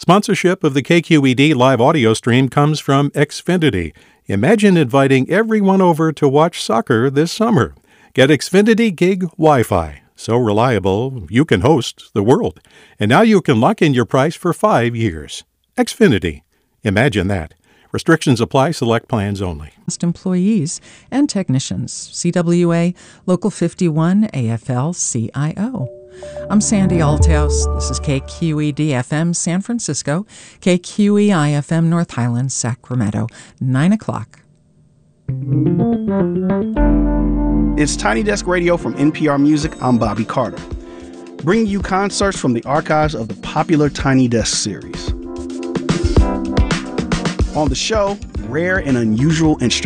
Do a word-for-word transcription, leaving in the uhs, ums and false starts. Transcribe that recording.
Sponsorship of the K Q E D live audio stream comes from Xfinity. Imagine inviting everyone over to watch soccer this summer. Get Xfinity Gig Wi-Fi. So reliable, you can host the world. And now you can lock in your price for five years. Xfinity. Imagine that. Restrictions apply. Select plans only. Employees and technicians. C W A Local fifty-one A F L C I O. I'm Sandy Althouse. This is K Q E D F M San Francisco, K Q E I F M North Highlands, Sacramento, nine o'clock. It's Tiny Desk Radio from N P R Music. I'm Bobby Carter, bringing you concerts from the archives of the popular Tiny Desk series. On the show, rare and unusual instruments.